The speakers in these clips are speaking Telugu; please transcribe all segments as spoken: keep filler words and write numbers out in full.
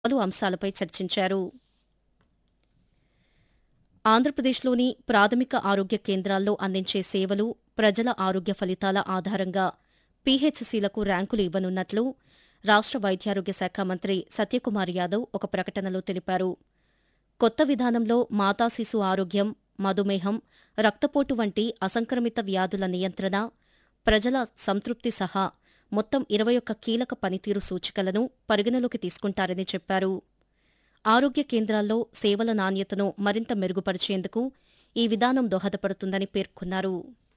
పలు అంశాలపై చర్చించారు. ఆంధ్రప్రదేశ్లోని ప్రాథమిక ఆరోగ్య కేంద్రాల్లో అందించే సేవలు, ప్రజల ఆరోగ్య ఫలితాల ఆధారంగా పీహెచ్సీలకు ర్యాంకులు ఇవ్వనున్నట్లు రాష్ట్ర వైద్యారోగ్య శాఖ మంత్రి సత్యకుమార్ యాదవ్ ఒక ప్రకటనలో తెలిపారు. కొత్త విధానంలో మాతా శిశు ఆరోగ్యం, మధుమేహం, రక్తపోటు వంటి అసంక్రమిత వ్యాధుల నియంత్రణ, ప్రజల సంతృప్తి సహా మొత్తం ఇరవై ఒక్క కీలక పనితీరు సూచికలను పరిగణలోకి తీసుకుంటారని చెప్పారు. ఆరోగ్య కేంద్రాల్లో సేవల నాణ్యతను మరింత మెరుగుపరిచేందుకు ఈ విధానం దోహదపడుతుందని పేర్కొన్నారు.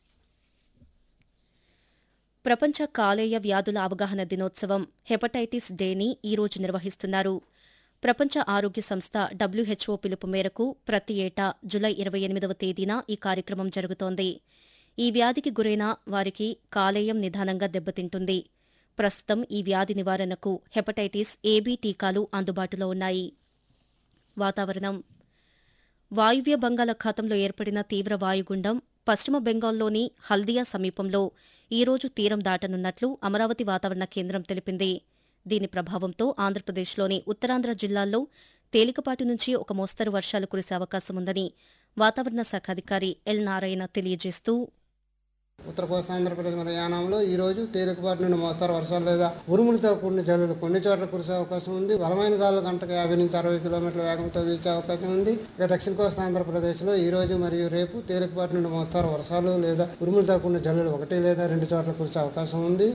ప్రపంచ కాలేయ వ్యాధుల అవగాహన దినోత్సవం హెపటైటిస్ డేని ఈరోజు నిర్వహిస్తున్నారు. ప్రపంచ ఆరోగ్య సంస్థ డబ్ల్యూహెచ్ఓ పిలుపు మేరకు ప్రతి ఏటా జులై ఇరవై ఎనిమిదవ తేదీన ఈ కార్యక్రమం జరుగుతోంది. ఈ వ్యాధికి గురైన వారికి కాలేయం నిదానంగా దెబ్బతింటుంది. ప్రస్తుతం ఈ వ్యాధి నివారణకు హెపటైటిస్ ఏబీ టీకాలు అందుబాటులో ఉన్నాయి. వాతావరణం. వాయువ్య బంగాళాఖాతంలో ఏర్పడిన తీవ్ర వాయుగుండం పశ్చిమ బెంగాల్లోని హల్దియా సమీపంలో ఈరోజు తీరం దాటనున్నట్లు అమరావతి వాతావరణ కేంద్రం తెలిపింది. దీని ప్రభావంతో ఆంధ్రప్రదేశ్లోని ఉత్తరాంధ్ర జిల్లాల్లో తేలికపాటి నుంచి ఒక మోస్తరు వర్షాలు కురిసే అవకాశముందని వాతావరణ శాఖ అధికారి ఎల్ నారాయణ తెలియజేస్తూ, ఉత్తర కోస్తా ఆంధ్రప్రదేశ్ మరియు యానాంలో ఈ రోజు తేలికపాటి నుండి మోస్తారు వర్షాలు లేదా ఉరుములతో కూడిన జల్లులు కొన్ని చోట్ల కురిసే అవకాశం ఉంది. బలమైన గాలులు గంటకు యాభై నుంచి అరవై కిలోమీటర్ల వేగంతో వీచే అవకాశం ఉంది. ఇక దక్షిణ కోస్తా ఆంధ్రప్రదేశ్లో ఈ రోజు మరియు రేపు తేలికపాటి నుండి మోస్తారు వర్షాలు లేదా ఉరుములతో కూడిన జల్లులు ఒకటి లేదా రెండు చోట్ల కురిసే అవకాశం ఉంది.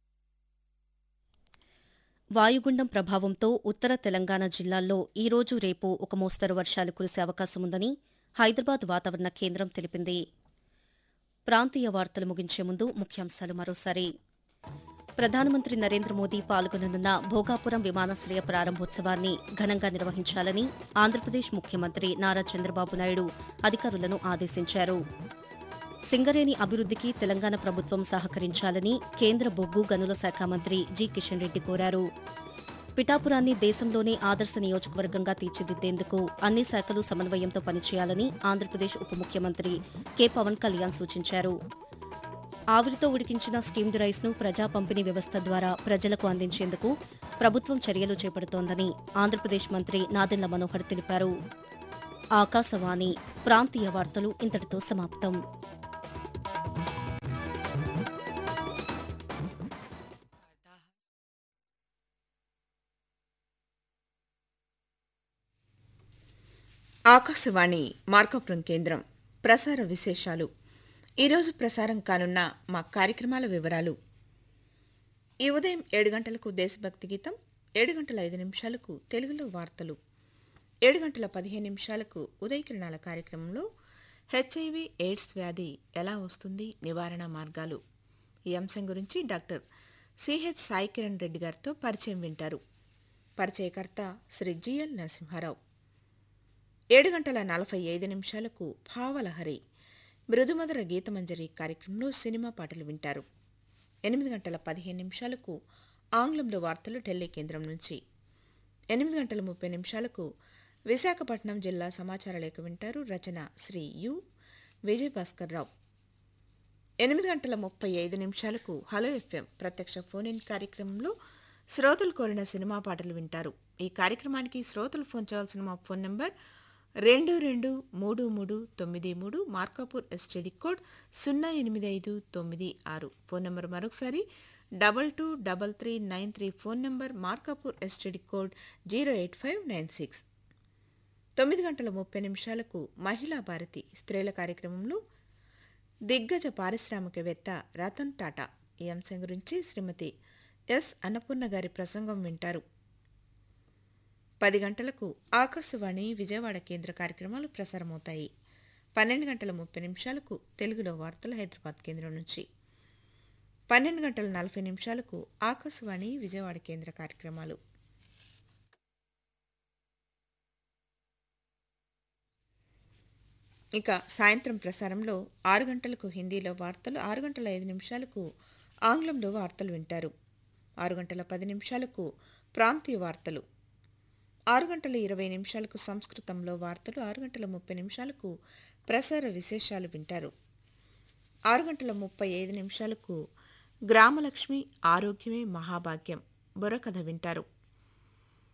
వాయుగుండం ప్రభావంతో ఉత్తర తెలంగాణ జిల్లాల్లో ఈ రోజు రేపు ఒక మోస్తరు వర్షాలు కురిసే అవకాశముందని హైదరాబాద్ వాతావరణ కేంద్రం తెలిపింది. ప్రాంతీయ వార్తలు ముగించే ముందు ముఖ్యాంశాలు మరోసారి. ప్రధానమంత్రి నరేంద్ర మోదీ పాల్గొననున్న భోగాపురం విమానాశ్రయ ప్రారంభోత్సవాన్ని ఘనంగా నిర్వహించాలని ఆంధ్రప్రదేశ్ ముఖ్యమంత్రి నారా చంద్రబాబు నాయుడు అధికారులను ఆదేశించారు. సింగరేణి అభివృద్దికి తెలంగాణ ప్రభుత్వం సహకరించాలని కేంద్ర బొగ్గు గనుల శాఖ మంత్రి జి కిషన్ రెడ్డి కోరారు. పిఠాపురాన్ని దేశంలోనే ఆదర్శ నియోజకవర్గంగా తీర్చిదిద్దేందుకు అన్ని శాఖలు సమన్వయంతో పనిచేయాలని ఆంధ్రప్రదేశ్ ఉప ముఖ్యమంత్రి కె పవన్ కళ్యాణ్ సూచించారు. ఆవిరితో ఉడికించిన స్టీమ్డ్ రైస్ను ప్రజా పంపిణీ వ్యవస్థ ద్వారా ప్రజలకు అందించేందుకు ప్రభుత్వం చర్యలు చేపడుతోందని ఆంధ్రప్రదేశ్ మంత్రి నాదెండ్ల మనోహర్ తెలిపారు. ఆకాశవాణి ప్రాంతీయ వార్తలు ఇంతటితో సమాప్తం. ఆకాశవాణి మార్కాపురం కేంద్రం ప్రసార విశేషాలు. ఈరోజు ప్రసారం కానున్న మా కార్యక్రమాల వివరాలు. ఈ ఉదయం ఏడు గంటలకు దేశభక్తి గీతం, ఏడు గంటల ఐదు నిమిషాలకు తెలుగులో వార్తలు, ఏడు గంటల పదిహేను నిమిషాలకు ఉదయకిరణాల కార్యక్రమంలో హెచ్ఐవి ఎయిడ్స్ వ్యాధి ఎలా వస్తుంది, నివారణ మార్గాలు ఈ అంశం గురించి డాక్టర్ సిహెచ్ సాయి కిరణ్ రెడ్డి గారితో పరిచయం వింటారు. పరిచయకర్త శ్రీ జిఎల్ నరసింహారావు. ఏడు గంటల నలభై ఐదు నిమిషాలకు భావలహరి మృదుమధుర గీతమంజరి కార్యక్రమంలో సినిమా పాటలు వింటారు. ఎనిమిది గంటల పదిహేను నిమిషాలకు ఆంగ్లంలో వార్తలు ఢిల్లీ కేంద్రం నుంచి. ఎనిమిది గంటల ముప్పై నిమిషాలకు విశాఖపట్నం జిల్లా సమాచార లేఖ వింటారు. రచన శ్రీ యు విజయభాస్కర్ రావు. ఎనిమిది గంటల ముప్పై ఐదు నిమిషాలకు హలో ఎఫ్ఎం ప్రత్యక్ష ఫోన్ ఇన్ కార్యక్రమంలో శ్రోతలు కోరిన సినిమా పాటలు వింటారు. ఈ కార్యక్రమానికి శ్రోతలు ఫోన్ చేయాల్సిన మా ఫోన్ నంబర్ రెండు రెండు మూడు మూడు తొమ్మిది మూడు, మార్కాపూర్ ఎస్టీడీ కోడ్ సున్నా ఎనిమిది ఐదు తొమ్మిది ఆరు. ఫోన్ నంబర్ మరొకసారి double two double three nine three. Phone number Markapur STD code zero eight five nine six. తొమ్మిది గంటల ముప్పై నిమిషాలకు మహిళా భారతి స్త్రీల కార్యక్రమంలో దిగ్గజ పారిశ్రామికవేత్త రతన్ టాటా ఈ అంశం గురించి శ్రీమతి ఎస్ అన్నపూర్ణ గారి ప్రసంగం వింటారు. పది గంటలకు ఆకాశవాణి విజయవాడ కేంద్ర కార్యక్రమాలు ప్రసారమవుతాయి. పన్నెండు గంటల ముప్పై నిమిషాలకు తెలుగులో వార్తలు హైదరాబాద్ కేంద్రం నుంచి. పన్నెండు గంటల నలభై నిమిషాలకు ఆకాశవాణి విజయవాడ కేంద్ర కార్యక్రమాలు. ఇక సాయంత్రం ప్రసారంలో ఆరు గంటలకు హిందీలో వార్తలు, ఆరు గంటల ఐదు నిమిషాలకు ఆంగ్లంలో వార్తలు వింటారు. ఆరు గంటల పది నిమిషాలకు ప్రాంతీయ వార్తలు, ఆరు గంటల ఇరవై నిమిషాలకు సంస్కృతంలో వార్తలు, ఆరు గంటల ముప్పై నిమిషాలకు ప్రసార విశేషాలు వింటారు. ఆరు గంటల ముప్పై ఐదు నిమిషాలకు గ్రామలక్ష్మి ఆరోగ్యమే మహాభాగ్యం బుర్రకథ వింటారు.